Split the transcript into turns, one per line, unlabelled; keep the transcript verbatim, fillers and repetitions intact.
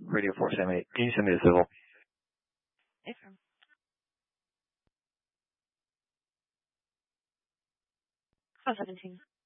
Radio four seven eight. Can you send me the civil?
Yes, sir. Call seventeen.